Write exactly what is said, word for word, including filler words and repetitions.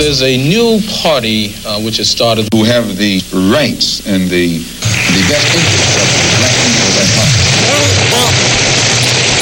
there's a new party uh, which has started. Who have the rights and the, the best interests of the black